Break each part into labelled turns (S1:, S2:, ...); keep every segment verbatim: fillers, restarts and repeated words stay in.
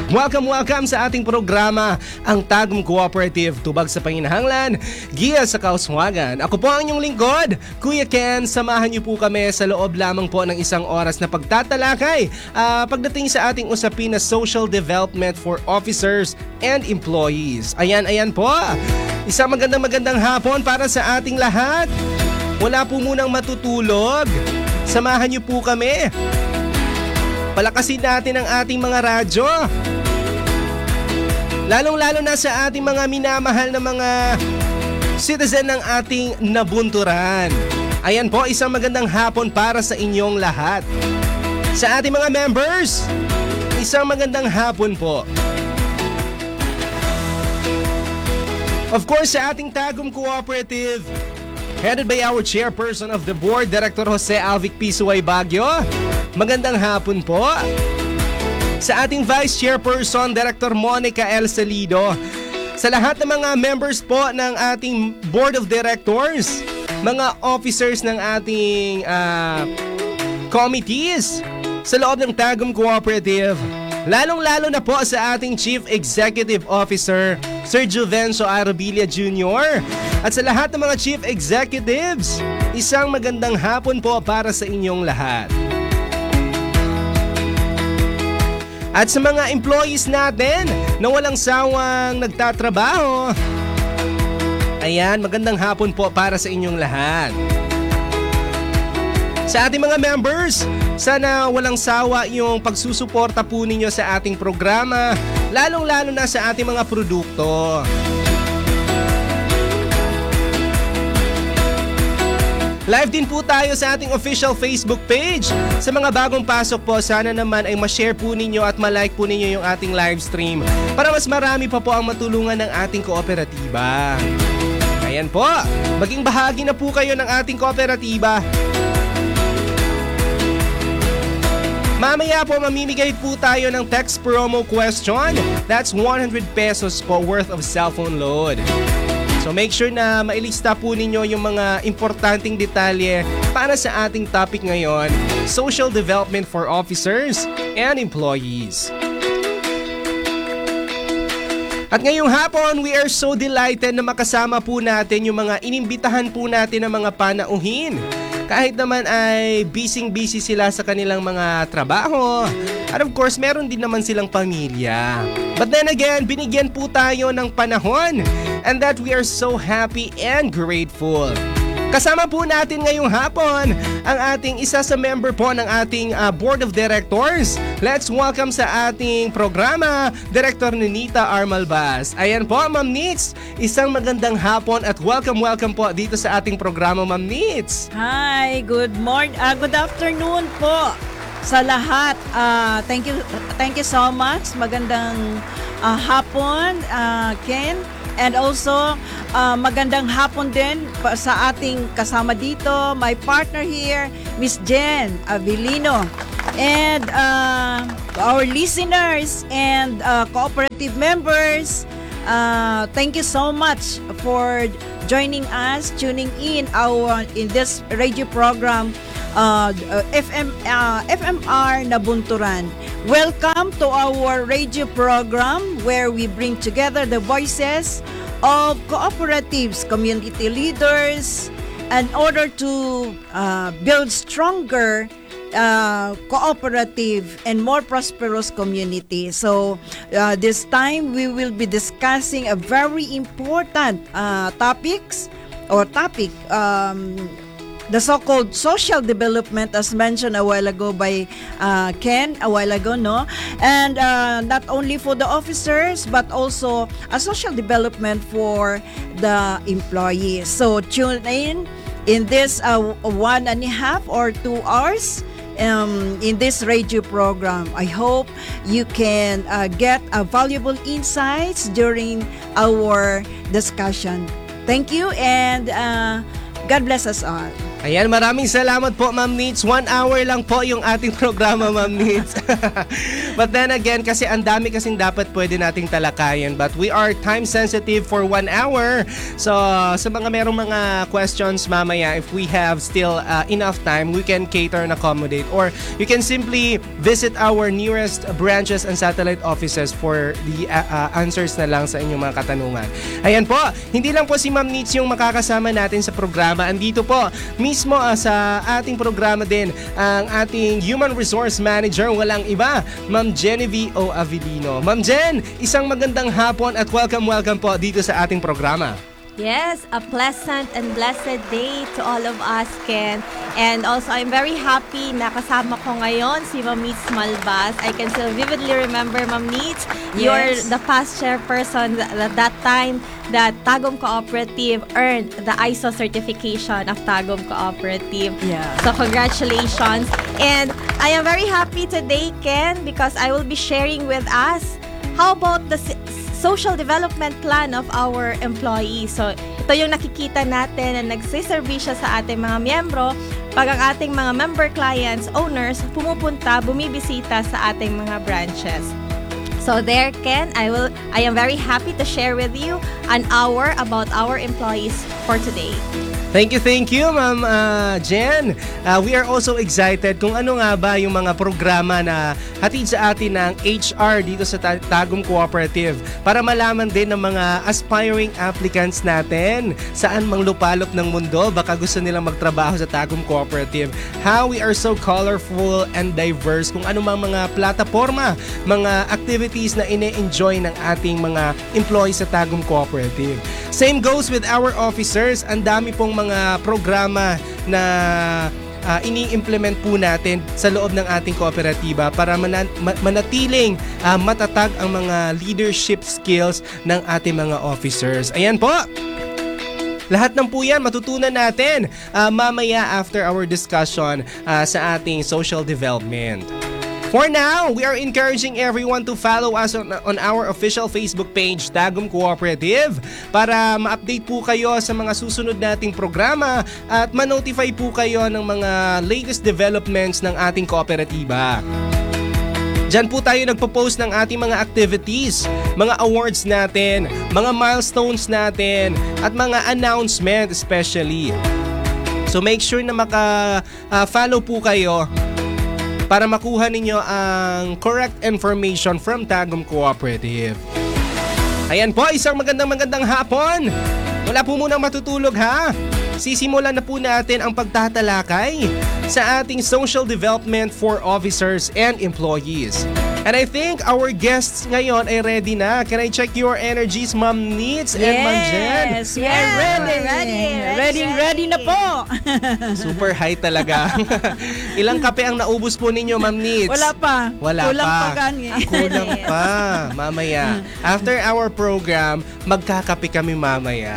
S1: Welcome, welcome sa ating programa, ang Tagum Cooperative, tubag sa panginahanglan, giya sa kauswagan. Ako po ang inyong lingkod, Kuya Ken. Samahan niyo po kami sa loob lamang po ng isang oras na pagtatalakay uh, pagdating sa ating usapin na social development for officers and employees. Ayan, ayan po. Isang magandang magandang hapon para sa ating lahat. Wala po munang matutulog. Samahan niyo po kami. Palakasin natin ang ating mga radyo. Lalong-lalo na sa ating mga minamahal na mga citizen ng ating nabunturan. Ayan po, isang magandang hapon para sa inyong lahat. Sa ating mga members, isang magandang hapon po. Of course, sa ating Tagum Cooperative, headed by our chairperson of the board, Director Jose Alvic P. Suway Baguio. Magandang hapon po. Sa ating Vice Chairperson, Director Monica L. Salido. Sa lahat ng mga members po ng ating Board of Directors, mga officers ng ating uh, committees sa loob ng Tagum Cooperative, lalong-lalo na po sa ating Chief Executive Officer, Sir Juvencio Arabilia Junior At sa lahat ng mga Chief Executives, isang magandang hapon po para sa inyong lahat. At sa mga employees natin na walang sawang nagtatrabaho, ayan, magandang hapon po para sa inyong lahat. Sa ating mga members, sana walang sawa yung pagsusuporta po ninyo sa ating programa, lalong-lalo na sa ating mga produkto. Live din po tayo sa ating official Facebook page. Sa mga bagong pasok po, sana naman ay ma-share po ninyo at ma-like po ninyo yung ating live stream para mas marami pa po ang matulungan ng ating kooperatiba. Ayan po, maging bahagi na po kayo ng ating kooperatiba. Mamaya po mamimigay po tayo ng text promo question. That's one hundred pesos po worth of cellphone load. So make sure na mailista po ninyo yung mga importanteng detalye para sa ating topic ngayon, social development for officers and employees. At ngayong hapon, we are so delighted na makasama po natin yung mga inimbitahan po natin ng mga panauhin. Kahit naman ay busy-busy sila sa kanilang mga trabaho. At of course, meron din naman silang pamilya. But then again, binigyan po tayo ng panahon. And that we are so happy and grateful. Kasama po natin ngayong hapon ang ating isa sa member po ng ating uh, Board of Directors. Let's welcome sa ating programa, Director Ninita Armalbas. Ayan po, Ma'am Nits. Isang magandang hapon at welcome, welcome po dito sa ating programa, Ma'am Nits.
S2: Hi, good morning, uh, good afternoon po sa lahat. Uh, thank you, thank you so much. Magandang uh, hapon, uh, Ken. And also, uh, magandang hapon din sa ating kasama dito, my partner here, Miss Jen Avelino. And uh, our listeners and uh, cooperative members, uh, thank you so much for joining us, tuning in our in this radio program, uh, F M, uh, F M R Nabunturan. Welcome to our radio program where we bring together the voices of cooperatives, community leaders, in order to uh, build stronger uh, cooperative and more prosperous community. So uh, this time we will be discussing a very important uh, topics or topic, um, the so-called social development, as mentioned a while ago by uh, Ken a while ago, no? And uh, not only for the officers, but also a social development for the employees. So tune in in this uh, one and a half or two hours um, in this radio program. I hope you can uh, get uh, valuable insights during our discussion. Thank you, and uh, God bless us all.
S1: Ayan, maraming salamat po, Ma'am Neats. One hour lang po yung ating programa, Ma'am Neats. But then again, kasi ang dami kasing dapat pwede nating talakayin. But we are time sensitive for one hour. So, sa mga merong mga questions mamaya, if we have still uh, enough time, we can cater and accommodate. Or you can simply visit our nearest branches and satellite offices for the uh, uh, answers na lang sa inyong mga katanungan. Ayan po, hindi lang po si Ma'am Neats yung makakasama natin sa programa. Andito po, mismo uh, sa ating programa din ang ating Human Resource Manager, walang iba, Ma'am Genevieve O. Avilino. Ma'am Jen, isang magandang hapon at welcome welcome po dito sa ating programa.
S3: Yes, a pleasant and blessed day to all of us, Ken. And also, I'm very happy na kasama ko ngayon si Ma'am Neats Malbas. I can still vividly remember, Ma'am Neats,
S2: Yes.
S3: you're the past chairperson at that time that Tagum Cooperative earned the I S O certification of Tagum Cooperative.
S2: Yeah.
S3: So, congratulations. And I am very happy today, Ken, because I will be sharing with us how about the si- social development plan of our employees. So, ito yung nakikita natin na nagsiservisyo sa ating mga miyembro pag ang ating mga member clients, owners, pumupunta, bumibisita sa ating mga branches. So there, Ken, I will I am very happy to share with you an hour about our employees for today.
S1: Thank you, thank you, Ma'am uh, Jen. Uh, we are also excited kung ano nga ba yung mga programa na hatid sa atin ng H R dito sa Ta- Tagum Cooperative para malaman din ng mga aspiring applicants natin saan mang lupalop ng mundo baka gusto nilang magtrabaho sa Tagum Cooperative. How we are so colorful and diverse, kung ano mang mga plataforma, mga activities na ine-enjoy ng ating mga employees sa Tagum Cooperative. Same goes with our officers. Ang dami pong mga programa na uh, ini-implement po natin sa loob ng ating kooperatiba para mana- ma- manatiling uh, matatag ang mga leadership skills ng ating mga officers. Ayan po! Lahat ng po yan matutunan natin uh, mamaya after our discussion uh, sa ating social development. For now, we are encouraging everyone to follow us on, on our official Facebook page, Tagum Cooperative, para ma-update po kayo sa mga susunod nating programa at ma-notify po kayo ng mga latest developments ng ating kooperatiba. Diyan po tayo nagpo-post ng ating mga activities, mga awards natin, mga milestones natin, at mga announcement especially. So make sure na maka-follow uh, po kayo para makuha ninyo ang correct information from Tagum Cooperative. Ayan po, isang magandang magandang hapon. Wala po munang matutulog ha. Sisimulan na po natin ang pagtatalakay sa ating social development for officers and employees. And I think our guests ngayon ay ready na. Can I check your energies, Ma'am Neats and Ma'am Jen?
S2: Yes, we are
S3: Yes,
S2: ready.
S3: ready, ready,
S2: Ready, ready,
S3: ready.
S2: na po.
S1: Super high talaga. Ilang kape ang naubos po ninyo, Ma'am Neats?
S2: Wala pa.
S1: Wala
S2: Kulang
S1: pa.
S2: pa gani.
S1: Kulang pa. Mamaya. After our program, magkakape kami mamaya.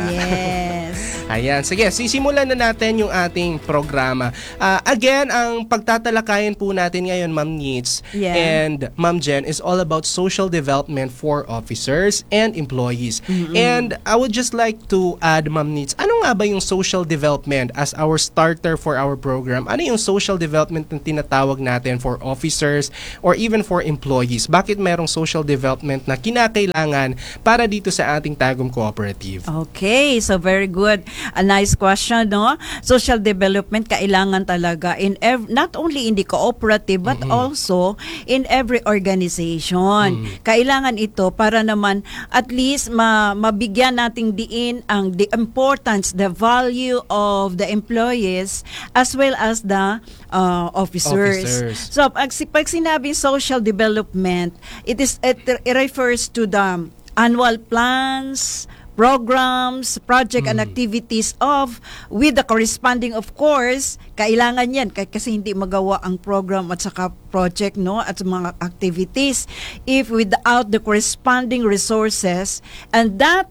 S2: Yes.
S1: Ayan. Sige, sisimulan na natin yung ating programa. Uh, again, ang pagtatalakayan po natin ngayon, Ma'am Neats
S2: Yeah.
S1: and Ma'am Jen, is all about social development for officers and employees.
S2: Mm-hmm.
S1: And I would just like to add, Ma'am Neats, ano nga ba yung social development as our starter for our program? Ano yung social development na tinatawag natin for officers or even for employees? Bakit merong social development na kinakailangan para dito sa ating Tagum Cooperative?
S2: Okay, so very good. A nice question, no? Social development kailangan talaga in ev- not only in the cooperative but
S1: Mm-hmm.
S2: also in every organization.
S1: Mm.
S2: Kailangan ito para naman at least ma- mabigyan nating diin ang the importance, the value of the employees as well as the uh, officers.
S1: Officers.
S2: So pag, pag sinabing social development, it is it, it refers to the annual plans, programs, project and activities of with the corresponding, of course, kailangan yan k- kasi hindi magawa ang program at saka project, no, at mga activities if without the corresponding resources, and that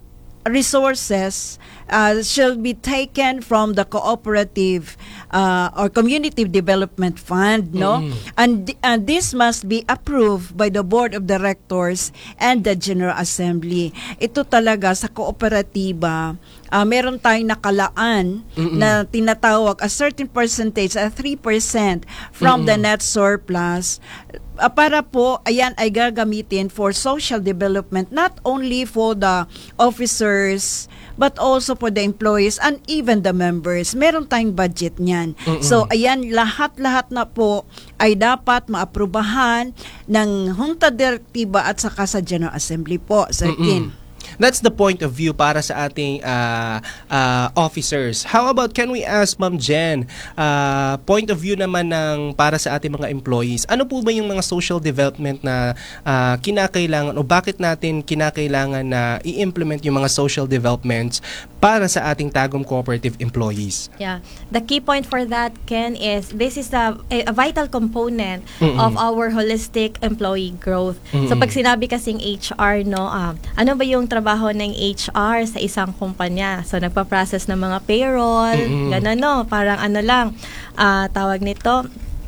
S2: resources uh, shall be taken from the cooperative uh, or community development fund, no?
S1: Mm.
S2: And, and this must be approved by the board of directors and the general assembly. Ito talaga sa kooperatiba, uh, meron tayong nakalaan
S1: Mm-mm.
S2: na tinatawag a certain percentage, a three percent from the net surplus, uh, para po, ayan ay gagamitin for social development, not only for the officers, but also for the employees and even the members. Meron tayong budget niyan.
S1: Mm-mm.
S2: So, ayan, lahat-lahat na po ay dapat maaprubahan ng Junta Direktiba at saka sa General Assembly po, Sir Kin.
S1: That's the point of view para sa ating uh, uh, officers. How about, can we ask Ma'am Jen, uh, point of view naman ng para sa ating mga employees, ano po ba yung mga social development na uh, kinakailangan o bakit natin kinakailangan na i-implement yung mga social developments para sa ating Tagum Cooperative employees?
S3: Yeah. The key point for that, Ken, is this is a, a vital component
S1: Mm-mm.
S3: of our holistic employee growth. So
S1: Mm-mm.
S3: pag sinabi kasing H R, no, ah, ano ba yung trabaho ng H R sa isang kumpanya? So nagpa-process ng mga payroll,
S1: Mm-mm.
S3: gano'n, no? Parang ano lang, ah, tawag nito,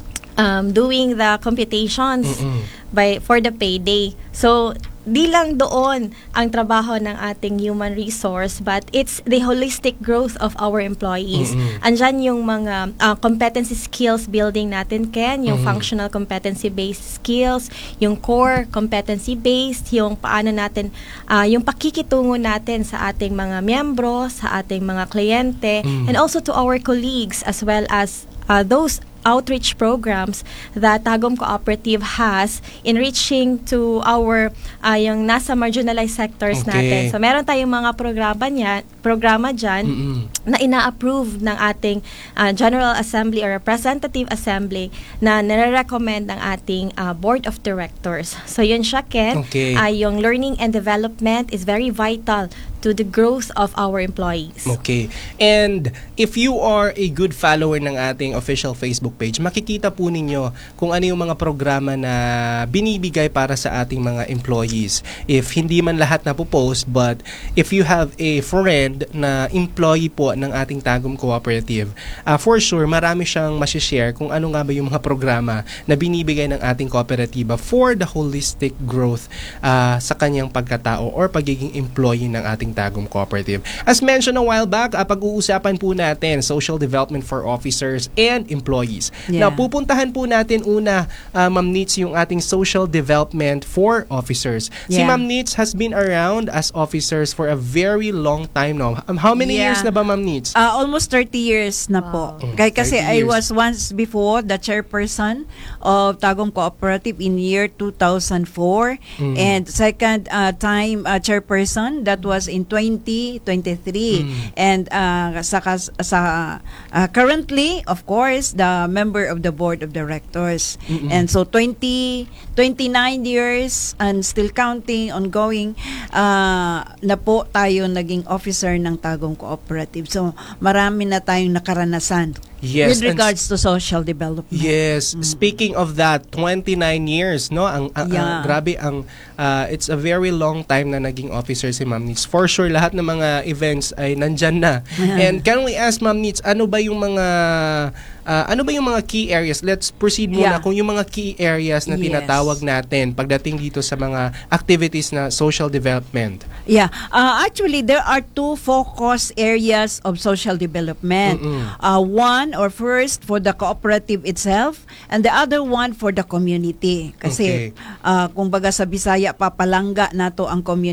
S3: um, doing the computations
S1: Mm-mm.
S3: by for the payday. So di lang doon ang trabaho ng ating human resource, but it's the holistic growth of our employees.
S1: Mm-mm.
S3: Andyan yung mga uh, competency skills building natin, Ken, yung
S1: Mm-mm.
S3: functional competency-based skills, yung core competency-based, yung paano natin, uh, yung pakikitungo natin sa ating mga miyembro, sa ating mga kliyente,
S1: Mm.
S3: and also to our colleagues as well as uh, those outreach programs that Tagum Cooperative has in reaching to our uh, yung nasa marginalized sectors
S1: Okay.
S3: natin. So meron tayong mga programa niyan, programa diyan
S1: Mm-mm.
S3: na ina-approve ng ating uh, General Assembly or Representative Assembly na nire-recommend ng ating uh, Board of Directors. So yun siya, Ken.
S1: Okay.
S3: Uh, yung learning and development is very vital to the growth of our employees.
S1: Okay. And if you are a good follower ng ating official Facebook page, makikita po ninyo kung ano yung mga programa na binibigay para sa ating mga employees. If hindi man lahat na po post, but if you have a friend na employee po ng ating Tagum Cooperative, uh, for sure, marami siyang masishare kung ano nga ba yung mga programa na binibigay ng ating kooperatiba for the holistic growth uh, sa kanyang pagkatao or pagiging employee ng ating Tagum Cooperative. As mentioned a while back, uh, pag-uusapan po natin social development for officers and employees.
S2: Yeah.
S1: Now, pupuntahan po natin una, uh, Ma'am Nitz, yung ating social development for officers. Si
S2: Yeah.
S1: Ma'am Nitz has been around as officers for a very long time now. Um, how many
S2: Yeah.
S1: years na ba, Ma'am Nitz?
S2: Uh, almost thirty years na po.
S1: Mm,
S2: Kaya kasi
S1: thirty
S2: I
S1: years.
S2: was once before the chairperson of Tagum Cooperative in year two thousand four,
S1: Mm.
S2: and second uh, time uh, chairperson that was in twenty twenty-three,
S1: Mm.
S2: and uh, sa, sa uh, currently of course the member of the board of directors.
S1: Mm-mm.
S2: And so twenty twenty-nine years and still counting, ongoing uh, na po tayo naging officer ng Tagum Cooperative. So marami na tayong nakaranasan
S1: Yes,
S2: with
S1: and
S2: regards to social development.
S1: Yes, speaking of that, twenty-nine years, no? Ang, ang, ang-
S2: Yeah.
S1: grabe ang uh, it's a very long time na naging officer si Ma'am Nitz. For sure lahat ng mga events ay nandyan na. And can we ask Ma'am Nitz, ano ba yung mga uh, ano ba yung mga key areas? Let's proceed muna
S2: Yeah.
S1: kung yung mga key areas na
S2: Yes.
S1: tinatawag natin pagdating dito sa mga activities na social development.
S2: Yeah, uh, actually there are two focus areas of social development.
S1: Mm-mm.
S2: Uh, one or first for the cooperative itself, and the other one for the community.
S1: Okay.
S2: Kasi uh, kumbaga sa Bisaya papalangga nato ang community